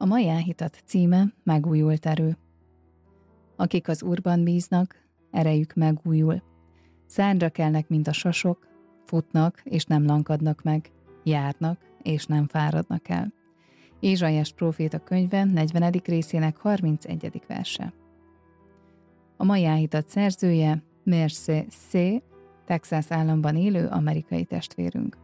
A mai áhítat címe Megújult erő. Akik az Úrban bíznak, erejük megújul. Szárnyra kelnek, mint a sasok, futnak és nem lankadnak meg, járnak és nem fáradnak el. Ézsaiás próféta könyve 40. részének 31. verse. A mai áhítat szerzője Merce C., Texas államban élő amerikai testvérünk.